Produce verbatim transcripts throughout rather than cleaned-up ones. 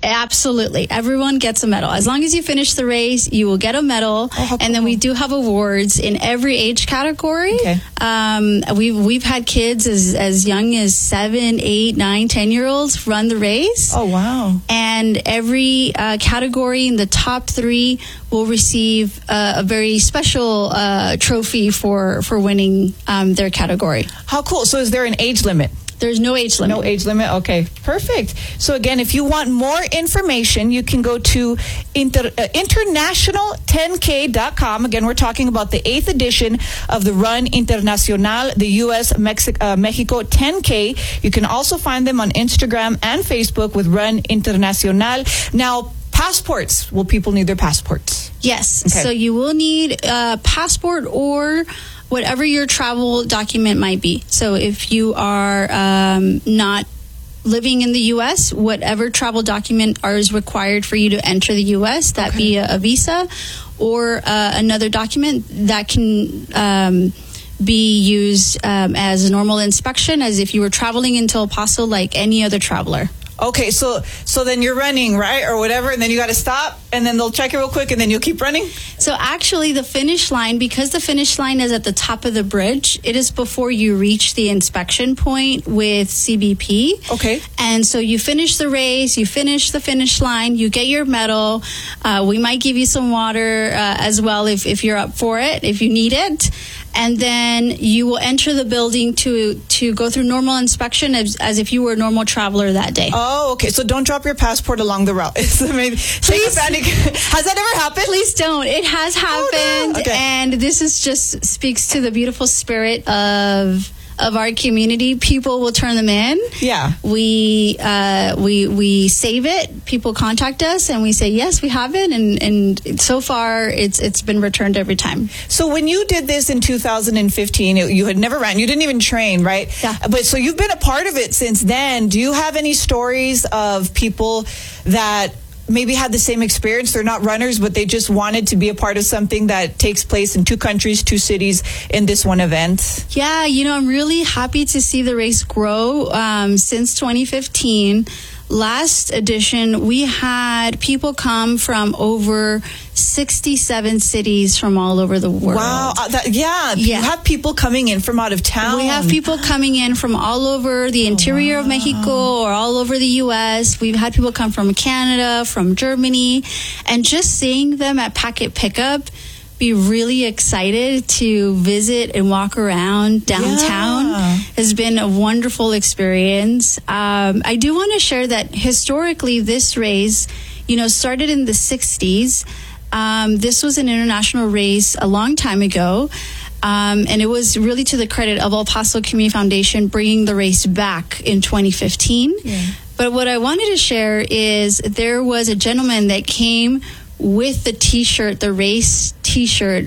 Absolutely. Everyone gets a medal. As long as you finish the race, you will get a medal. Oh, cool. And then we do have awards in every age category. Okay. Um, we've, we've had kids as, as young as seven, eight, nine, ten-year-olds run the race. Oh, wow. And every uh, category in the top three will receive uh, a very special uh, trophy for, for winning um, their category. How cool. So is there an age limit? There's no age limit. No age limit. Okay, perfect. So again, if you want more information, you can go to inter, uh, international ten K dot com. Again, we're talking about the eighth edition of the Run Internacional, the U S Mexi- uh, Mexico ten K. You can also find them on Instagram and Facebook with Run Internacional. Now, passports. Will people need their passports? Yes. Okay. So you will need a passport or whatever your travel document might be. So if you are um, not living in the U S, whatever travel document are, is required for you to enter the U S, that Okay. be a, a visa or uh, another document that can um, be used um, as a normal inspection, as if you were traveling into El Paso like any other traveler. Okay, so so then you're running, right, or whatever, and then you got to stop, and then they'll check it real quick, and then you'll keep running? So actually, the finish line, because the finish line is at the top of the bridge, it is before you reach the inspection point with C B P. Okay. And so you finish the race, you finish the finish line, you get your medal. Uh, we might give you some water uh, as well if, if you're up for it, if you need it. And then you will enter the building to to go through normal inspection as, as if you were a normal traveler that day. Oh, okay. So don't drop your passport along the route. It's amazing. Please. Has that ever happened? Please don't. It has happened. Oh, no. Okay. And this is just speaks to the beautiful spirit of of our community. People will turn them in. Yeah. We uh, we we save it. People contact us and we say, yes, we have it. And, and so far, it's it's been returned every time. So when you did this in two thousand fifteen, you had never ran. You didn't even train, right? Yeah. But so you've been a part of it since then. Do you have any stories of people that maybe had the same experience? They're not runners, but they just wanted to be a part of something that takes place in two countries, two cities in this one event? Yeah, you know, I'm really happy to see the race grow um, since twenty fifteen. Last edition, we had people come from over sixty-seven cities from all over the world. Wow. Uh, that, yeah, Yeah. You have people coming in from out of town. We have people coming in from all over the interior wow. of Mexico or all over the U S. We've had people come from Canada, from Germany, and just seeing them at Packet Pickup, be really excited to visit and walk around downtown Yeah. has been a wonderful experience. Um, I do want to share that historically this race, you know, started in the sixties. Um, this was an international race a long time ago. Um, and it was really to the credit of El Paso Community Foundation bringing the race back in twenty fifteen. Yeah. But what I wanted to share is there was a gentleman that came with the T-shirt, the race T-shirt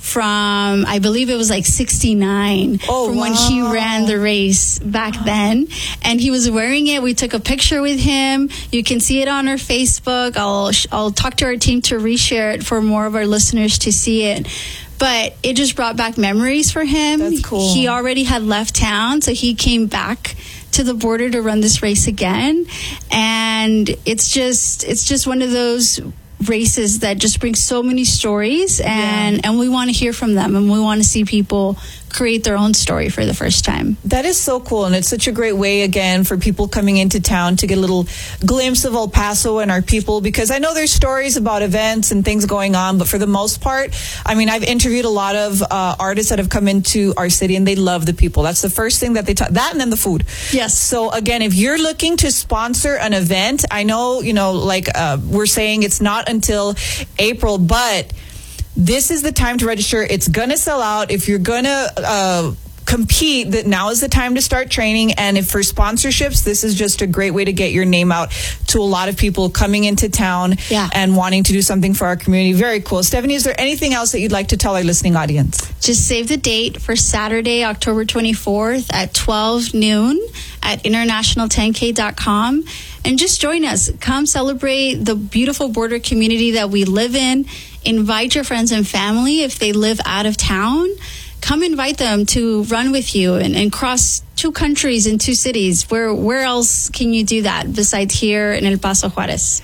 from, I believe it was like sixty-nine, oh, from wow. when he ran the race back then. And he was wearing it. We took a picture with him. You can see it on our Facebook. I'll, I'll talk to our team to reshare it for more of our listeners to see it. But it just brought back memories for him. That's cool. He already had left town, so he came back to the border to run this race again. And it's just, it's just one of those races that just brings so many stories, and, Yeah. and we want to hear from them, and we want to see people create their own story for the first time. That is so cool, and it's such a great way, again, for people coming into town to get a little glimpse of El Paso and our people, because I know there's stories about events and things going on, but for the most part, I mean, I've interviewed a lot of uh, artists that have come into our city, and they love the people. That's the first thing that they talk, that and then the food. Yes. So, again, if you're looking to sponsor an event, I know, you know, like uh, we're saying it's not until April, but this is the time to register. It's going to sell out. If you're going to uh, compete, that now is the time to start training. And if for sponsorships, this is just a great way to get your name out to a lot of people coming into town Yeah. and wanting to do something for our community. Very cool. Stephanie, is there anything else that you'd like to tell our listening audience? Just save the date for Saturday, October twenty-fourth at twelve noon at international ten K dot com. And just join us. Come celebrate the beautiful border community that we live in. Invite your friends and family if they live out of town. Come invite them to run with you and, and cross two countries and two cities. Where, where else can you do that besides here in El Paso, Juarez?